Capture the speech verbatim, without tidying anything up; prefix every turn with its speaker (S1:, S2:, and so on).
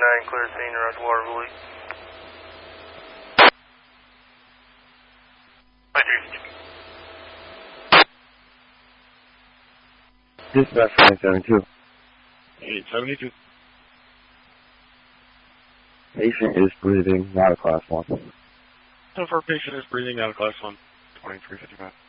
S1: nine, clear scene, reservoir relief.
S2: Dispatch nine seven two.
S3: eight seventy-two.
S2: Patient is breathing, not a class one.
S3: So far, patient is breathing out of class one. twenty-three fifty-five.